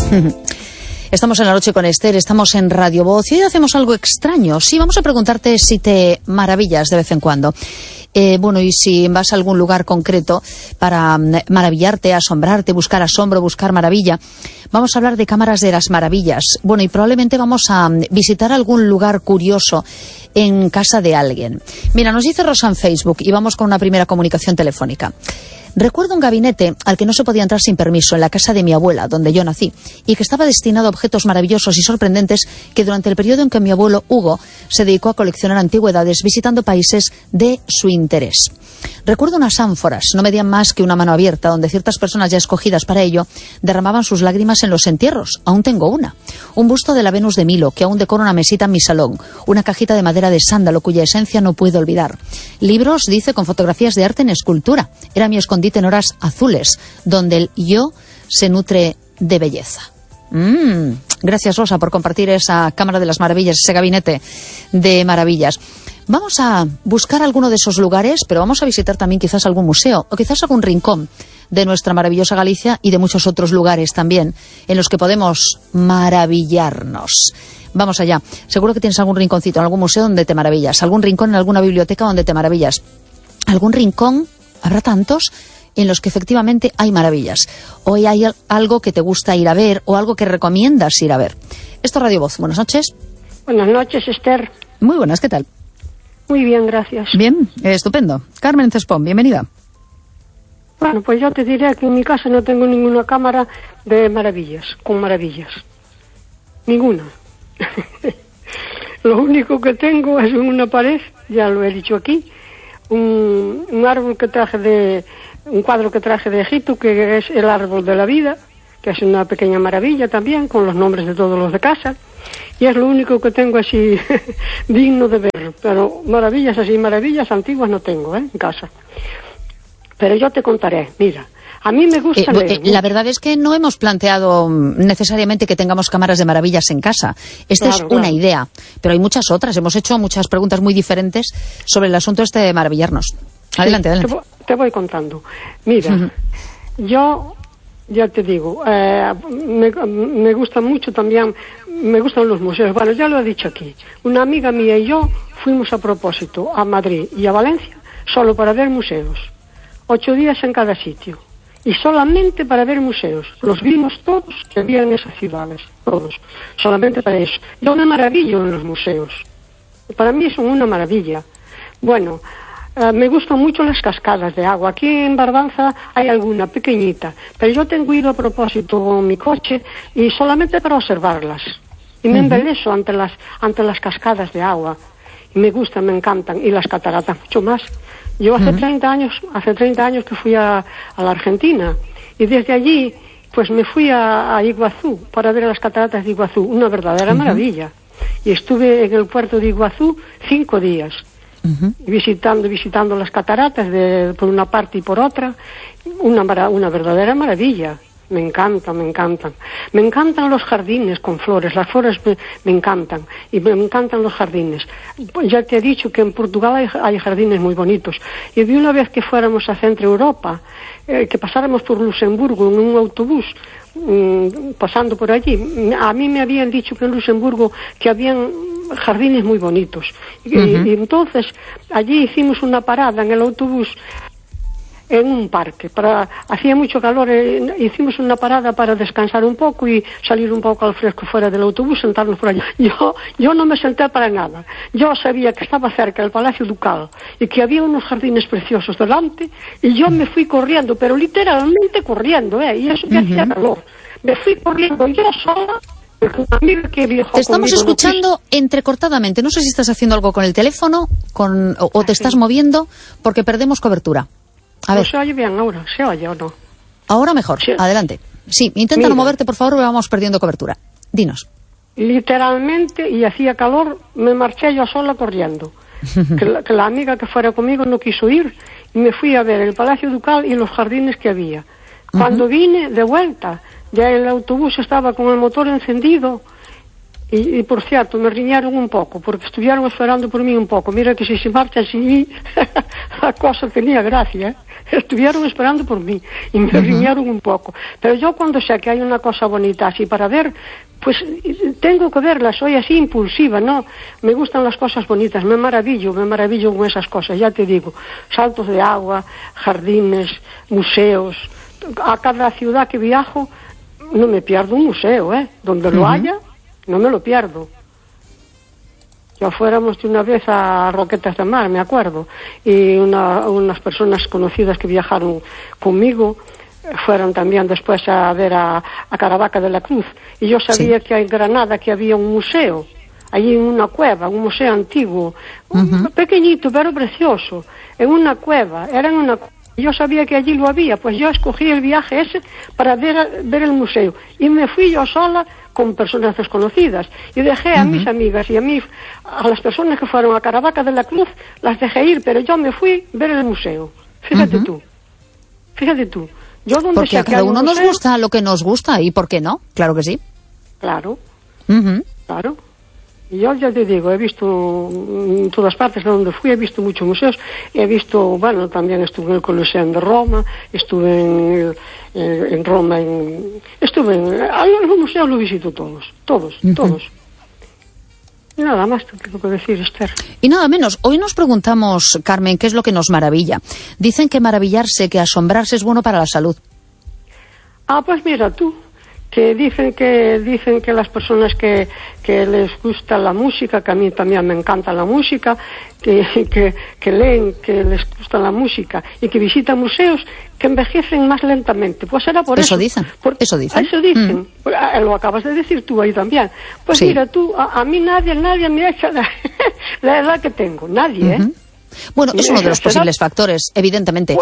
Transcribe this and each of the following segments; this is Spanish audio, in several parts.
Estamos en La Noche con Esther, estamos en Radio Voz y hoy hacemos algo extraño. Sí, vamos a preguntarte si te maravillas de vez en cuando. Bueno, y si vas a algún lugar concreto para maravillarte, asombrarte, buscar asombro, buscar maravilla. Vamos a hablar de cámaras de las maravillas. Bueno, y probablemente vamos a visitar algún lugar curioso en casa de alguien. Mira, nos dice Rosa en Facebook y vamos con una primera comunicación telefónica. Recuerdo un gabinete al que no se podía entrar sin permiso en la casa de mi abuela, donde yo nací, y que estaba destinado a objetos maravillosos y sorprendentes que durante el periodo en que mi abuelo Hugo se dedicó a coleccionar antigüedades visitando países de su interés. Recuerdo unas ánforas, no medían más que una mano abierta, donde ciertas personas ya escogidas para ello derramaban sus lágrimas en los entierros. Aún tengo una. Un busto de la Venus de Milo, que aún decora una mesita en mi salón. Una cajita de madera de sándalo, cuya esencia no puedo olvidar. Libros, dice, con fotografías de arte en escultura. Era mi escondite en horas azules, donde el yo se nutre de belleza. Gracias, Rosa, por compartir esa cámara de las maravillas, ese gabinete de maravillas. Vamos a buscar alguno de esos lugares, pero vamos a visitar también quizás algún museo o quizás algún rincón de nuestra maravillosa Galicia y de muchos otros lugares también en los que podemos maravillarnos. Vamos allá. Seguro que tienes algún rinconcito en algún museo donde te maravillas, algún rincón en alguna biblioteca donde te maravillas, algún rincón, habrá tantos, en los que efectivamente hay maravillas. Hoy hay algo que te gusta ir a ver o algo que recomiendas ir a ver. Esto es Radio Voz. Buenas noches. Buenas noches, Esther. Muy buenas, ¿qué tal? Muy bien, gracias. Bien, estupendo. Carmen Cespón, bienvenida. Bueno, pues yo te diré que en mi casa no tengo ninguna cámara de maravillas, con maravillas. Ninguna. Lo único que tengo es en una pared, ya lo he dicho aquí, un árbol que traje de... un cuadro que traje de Egipto, que es el árbol de la vida, que es una pequeña maravilla también, con los nombres de todos los de casa, y es lo único que tengo así digno de ver, pero maravillas así, maravillas antiguas no tengo, en casa. Pero yo te contaré, mira, a mí me gusta leer. La verdad es que no hemos planteado necesariamente que tengamos cámaras de maravillas en casa. Esta es una idea, pero hay muchas otras. Hemos hecho muchas preguntas muy diferentes sobre el asunto este de maravillarnos. Adelante, sí, adelante. Te voy contando. Mira, yo ya te digo, me gusta mucho también, me gustan los museos. Bueno, ya lo he dicho aquí. Una amiga mía y yo fuimos a propósito a Madrid y a Valencia solo para ver museos. 8 días en cada sitio. Y solamente para ver museos. Los vimos todos que había en esas ciudades. Todos. Solamente para eso. Yo me maravillo en los museos. Para mí son una maravilla. Bueno... me gustan mucho las cascadas de agua. Aquí en Barbanza hay alguna pequeñita, pero yo tengo ido a propósito con mi coche y solamente para observarlas. Y me embeleso ante las cascadas de agua. Y me gustan, me encantan. Y las cataratas mucho más. Yo hace 30 años que fui a la Argentina. Y desde allí, pues me fui a Iguazú para ver las cataratas de Iguazú. Una verdadera maravilla. Y estuve en el puerto de Iguazú 5 días. Visitando las cataratas por una parte y por otra, una verdadera maravilla. Me encantan. Me encantan los jardines con flores, las flores me encantan, y me encantan los jardines. Ya te he dicho que en Portugal hay jardines muy bonitos. Y vi una vez que fuéramos a Centro Europa, que pasáramos por Luxemburgo en un autobús, pasando por allí. A mí me habían dicho que en Luxemburgo que habían jardines muy bonitos. Y entonces allí hicimos una parada en el autobús en un parque. Hacía mucho calor, hicimos una parada para descansar un poco y salir un poco al fresco fuera del autobús, sentarnos por allí. Yo no me senté para nada. Yo sabía que estaba cerca del Palacio Ducal y que había unos jardines preciosos delante, y yo me fui corriendo, pero literalmente corriendo, y eso que hacía calor. Me fui corriendo yo sola. Te estamos escuchando entrecortadamente. No sé si estás haciendo algo con el teléfono o te estás moviendo, porque perdemos cobertura. A ver. ¿No se oye bien ahora? ¿Se oye o no? Ahora mejor. Sí. Adelante. Sí, intenta no moverte, por favor, o vamos perdiendo cobertura. Dinos. Literalmente, y hacía calor, me marché yo sola corriendo. que la amiga que fuera conmigo no quiso ir, y me fui a ver el Palacio Ducal y los jardines que había. Cuando vine de vuelta, ya el autobús estaba con el motor encendido, Y por cierto, me riñaron un pouco, porque estuvieron esperando por mí un pouco. Mira que se marcha sin mí, a cosa tenía gracia, Estuvieron esperando por mí y me riñaron un pouco. Pero yo cuando sé que hay una cosa bonita así para ver, pues tengo que verla, soy así impulsiva, ¿no? Me gustan las cosas bonitas, me maravillo con esas cosas, ya te digo. Saltos de agua, jardines, museos. A cada ciudad que viajo no me pierdo un museo, Donde lo haya, no me lo pierdo. Ya fuéramos de una vez a Roquetas de Mar, me acuerdo, y unas personas conocidas que viajaron conmigo fueron también después a ver a Caravaca de la Cruz, y yo sabía que en Granada que había un museo, allí en una cueva, un museo antiguo, pequeñito pero precioso, en una cueva, yo sabía que allí lo había, pues yo escogí el viaje ese para ver el museo, y me fui yo sola con personas desconocidas, y dejé a mis amigas y a las personas que fueron a Caravaca de la Cruz, las dejé ir, pero yo me fui a ver el museo. Fíjate tú. Yo donde porque a cada uno nos gusta lo que nos gusta, ¿y por qué no? Claro que sí. Claro. Claro. Y yo ya te digo, he visto en todas partes de donde fui, he visto muchos museos, he visto, bueno, también estuve en el Coliseum de Roma, estuve en Roma, los museos los visito todos. Y nada más te tengo que decir, Esther. Y nada menos, hoy nos preguntamos, Carmen, ¿qué es lo que nos maravilla? Dicen que maravillarse, que asombrarse es bueno para la salud. Pues mira tú, que dicen que las personas que les gusta la música, que a mí también me encanta la música, que leen, que les gusta la música y que visitan museos, que envejecen más lentamente. Pues será por eso. Eso dicen. Lo acabas de decir tú ahí también. Pues sí. Mira tú, a mí nadie me echa la edad que tengo, nadie, Bueno, es uno de los posibles factores, evidentemente.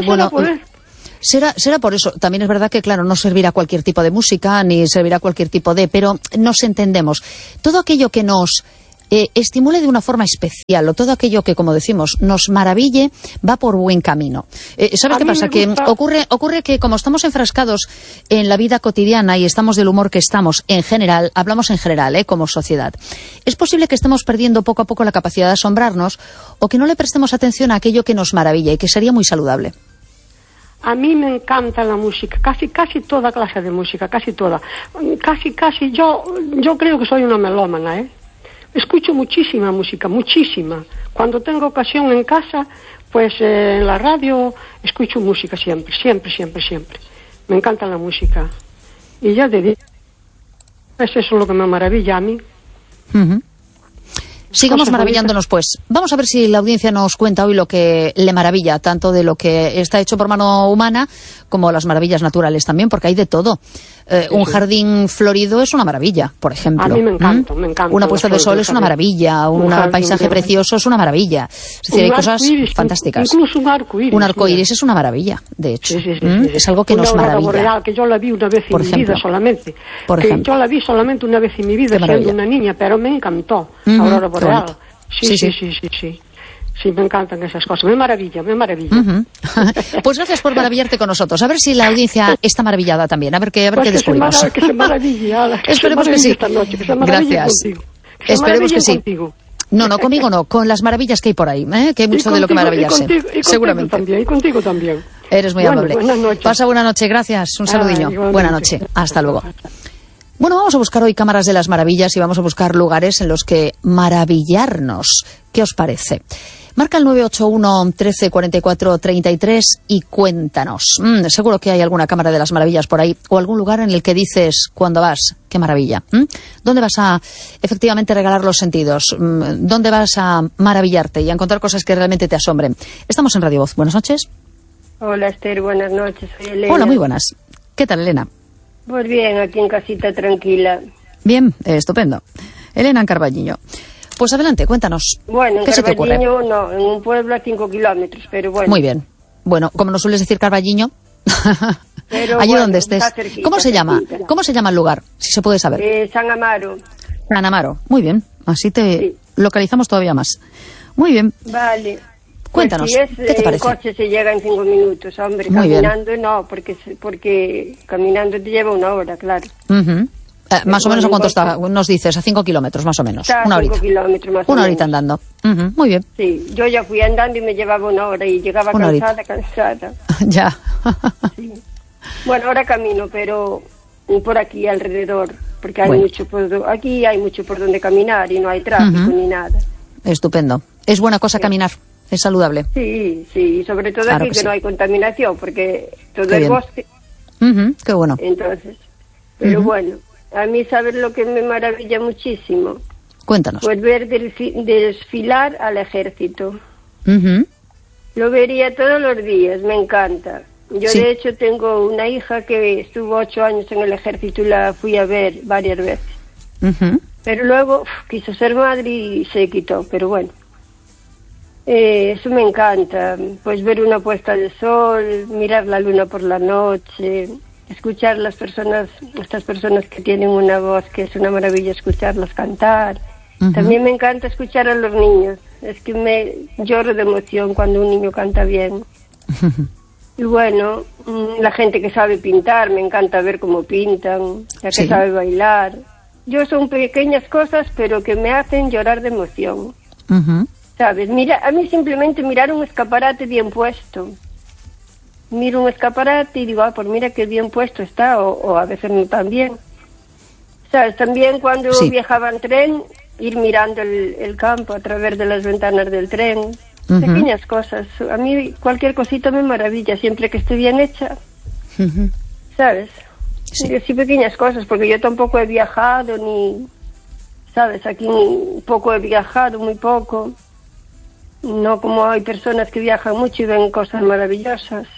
Será por eso. También es verdad que, claro, no servirá cualquier tipo de música, ni servirá cualquier tipo de... Pero nos entendemos. Todo aquello que nos estimule de una forma especial, o todo aquello que, como decimos, nos maraville, va por buen camino. ¿Sabes qué pasa? Que ocurre que, como estamos enfrascados en la vida cotidiana y estamos del humor que estamos, en general, hablamos en general, como sociedad, es posible que estemos perdiendo poco a poco la capacidad de asombrarnos, o que no le prestemos atención a aquello que nos maravilla, y que sería muy saludable. A mí me encanta la música, casi toda clase de música, casi toda. Casi, yo creo que soy una melómana, Escucho muchísima música, muchísima. Cuando tengo ocasión en casa, pues en la radio escucho música siempre. Me encanta la música. Y ya te digo, es eso lo que me maravilla a mí. Sigamos maravillándonos, pues. Vamos a ver si la audiencia nos cuenta hoy lo que le maravilla, tanto de lo que está hecho por mano humana como las maravillas naturales también, porque hay de todo. Un jardín florido es una maravilla, por ejemplo. A mí me encanta. Una puesta de sol es una maravilla, un paisaje precioso es una maravilla. Es decir, hay cosas fantásticas. Incluso un arcoíris. Un arcoíris es una maravilla, de hecho. Es algo que nos maravilla. Boreal, que yo la vi una vez en mi vida solamente. Yo la vi solamente una vez en mi vida siendo una niña, pero me encantó. Aurora boreal. Sí. Sí, me encantan esas cosas. Me maravilla. Pues gracias por maravillarte con nosotros. A ver si la audiencia está maravillada también. A ver qué descubrimos. Que se maraville. Esperemos que sí. Esta noche, que se maraville. Gracias. Contigo. Esperemos que sí. Contigo. No, conmigo no. Con las maravillas que hay por ahí. Que hay mucho de lo que maravillarse. Seguramente. Y contigo también. Eres muy amable. Buenas noches. Pasa buena noche. Gracias. Un saludillo. Buena noche. Hasta luego. Bueno, vamos a buscar hoy cámaras de las maravillas y vamos a buscar lugares en los que maravillarnos. ¿Qué os parece? Marca el 981 13 44 33 y cuéntanos. Seguro que hay alguna cámara de las maravillas por ahí, o algún lugar en el que dices cuando vas, qué maravilla. ¿Dónde vas a efectivamente regalar los sentidos? ¿Dónde vas a maravillarte y a encontrar cosas que realmente te asombren? Estamos en Radio Voz. Buenas noches. Hola, Esther. Buenas noches. Soy Elena. Hola, muy buenas. ¿Qué tal, Elena? Pues bien, aquí en casita tranquila. Bien, estupendo. Elena en Carballiño. Pues adelante, cuéntanos. Bueno, en ¿qué se te ocurre? Carballiño no, en un pueblo a 5 kilómetros, pero bueno. Muy bien. Bueno, como nos sueles decir Carballiño, allí donde estés. Cerquita, ¿Cómo se llama? ¿Cómo se llama el lugar? Si se puede saber. San Amaro. San Amaro. Muy bien. Así te localizamos todavía más. Muy bien. Vale. Cuéntanos, pues si ¿qué te parece? En coche se llega en 5 minutos, hombre. Muy caminando bien. No, porque caminando te lleva 1 hora, claro. Más o menos, ¿a cuánto está? Nos dices, a 5 kilómetros, más o menos. Está a 5 kilómetros, más o menos. Una horita andando. Muy bien. Sí, yo ya fui andando y me llevaba una hora y llegaba cansada. Ya. Sí. Bueno, ahora camino, pero por aquí alrededor, porque hay mucho aquí hay mucho por donde caminar y no hay tráfico ni nada. Estupendo. Es buena cosa caminar, es saludable. Sí, y sobre todo claro aquí que no hay contaminación, porque todo el bosque. Qué bueno. Entonces, pero bueno, a mí, ¿sabes lo que me maravilla muchísimo? Cuéntanos. Pues ver desfilar al ejército. Lo vería todos los días, me encanta. Yo, de hecho, tengo una hija que estuvo 8 años en el ejército y la fui a ver varias veces. Pero luego quiso ser madre y se quitó, pero bueno. Eso me encanta, pues ver una puesta de sol, mirar la luna por la noche, escuchar estas personas que tienen una voz que es una maravilla escucharlas cantar. También me encanta escuchar a los niños, es que me lloro de emoción cuando un niño canta bien. Y bueno, la gente que sabe pintar, me encanta ver cómo pintan, la que sabe bailar. Son pequeñas cosas, pero que me hacen llorar de emoción. ¿Sabes? Mira, a mí simplemente mirar un escaparate bien puesto. Miro un escaparate y digo, pues mira qué bien puesto está, o a veces no tan bien. ¿Sabes? También cuando viajaba en tren, ir mirando el campo a través de las ventanas del tren. Pequeñas cosas. A mí cualquier cosita me maravilla, siempre que esté bien hecha. ¿Sabes? Sí, pequeñas cosas, porque yo tampoco he viajado, ¿sabes? Aquí poco he viajado, muy poco. No como hay personas que viajan mucho y ven cosas maravillosas.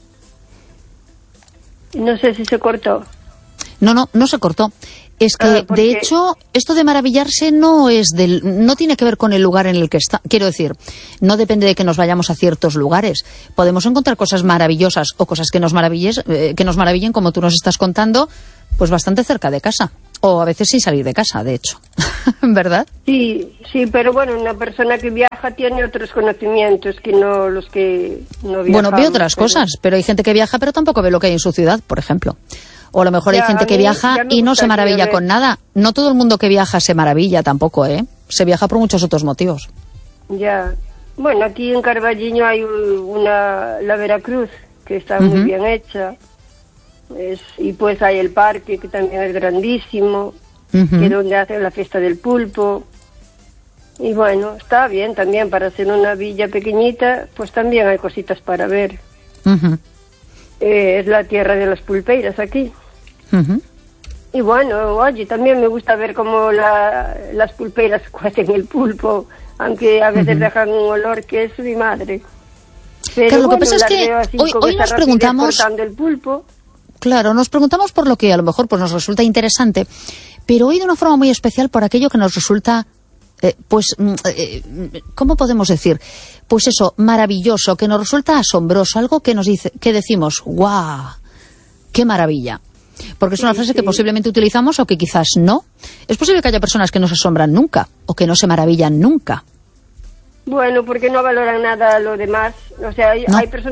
No sé si se cortó. No se cortó. Es que, de hecho, esto de maravillarse no tiene que ver con el lugar en el que está. Quiero decir, no depende de que nos vayamos a ciertos lugares. Podemos encontrar cosas maravillosas o cosas que nos maravillen, como tú nos estás contando, pues bastante cerca de casa. O a veces sin salir de casa, de hecho. ¿Verdad? Sí, pero bueno, una persona que viaja tiene otros conocimientos que no los que no viajan. Bueno, ve otras cosas, pero hay gente que viaja pero tampoco ve lo que hay en su ciudad, por ejemplo. O a lo mejor hay gente que viaja y no se maravilla con nada. No todo el mundo que viaja se maravilla tampoco, ¿eh? Se viaja por muchos otros motivos. Ya. Bueno, aquí en Carballiño hay la Veracruz, que está muy bien hecha. Y pues hay el parque, que también es grandísimo, que es donde hacen la fiesta del pulpo. Y bueno, está bien también para ser una villa pequeñita, pues también hay cositas para ver. Es la tierra de las pulpeiras aquí. Y bueno, oye, también me gusta ver cómo las pulpeiras cuecen el pulpo, aunque a veces dejan un olor que es mi madre. Pero claro, lo que pasa es que hoy nos preguntamos... el pulpo. Claro, nos preguntamos por lo que a lo mejor pues nos resulta interesante, pero hoy de una forma muy especial por aquello que nos resulta, ¿cómo podemos decir? Pues eso, maravilloso, que nos resulta asombroso, algo que decimos, ¡guau! ¡Qué maravilla! Porque es una frase que posiblemente utilizamos o que quizás no. Es posible que haya personas que no se asombran nunca o que no se maravillan nunca. Bueno, porque no valoran nada lo demás. O sea, hay personas